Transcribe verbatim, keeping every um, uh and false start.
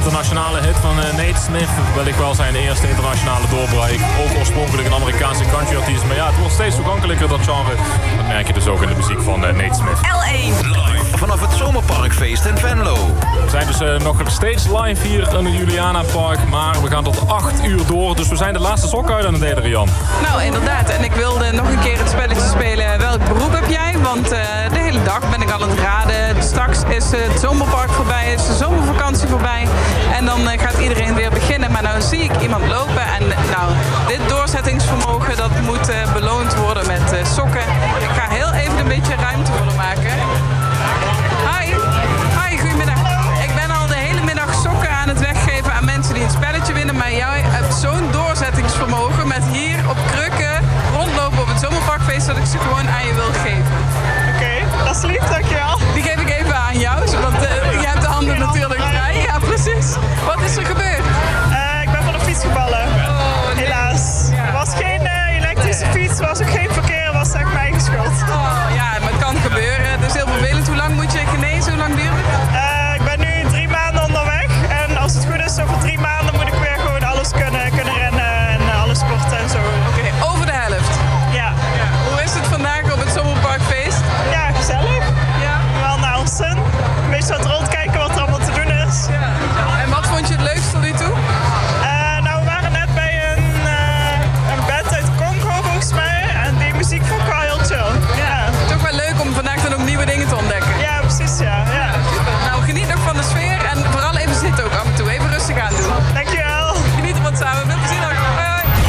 internationale hit van uh, Nate Smith. Wellicht wel zijn eerste internationale doorbraak. Ook oorspronkelijk een Amerikaanse countryartiest. Maar ja, het wordt steeds toegankelijker, dat genre. Dat merk je dus ook in de muziek van uh, Nate Smith. L één. Live vanaf het Zomerparkfeest in Venlo. We zijn dus uh, nog steeds live hier in het Juliana Park. Maar we gaan tot acht uur door. Dus we zijn de laatste sok uit aan het delen, Rian. Nou, inderdaad. En ik wilde nog een keer het spelletje spelen. Welk beroep heb jij? Want uh, de hele dag ben ik aan het raden. Straks is het zomerpark voorbij, is de zomervakantie voorbij. En dan uh, gaat iedereen weer beginnen. Maar nou zie ik iemand lopen. En nou, dit doorzettingsvermogen, dat moet uh, beloond worden met uh, sokken. Ik ga heel even een beetje ruimte voor maken. Hi. Hi, goedemiddag. Ik ben al de hele middag sokken aan het weggeven aan mensen die een spelletje winnen. Maar jij hebt zo'n doorzettingsvermogen met hier op krukken rondlopen op het zomerparkfeest dat ik ze gewoon aan je wil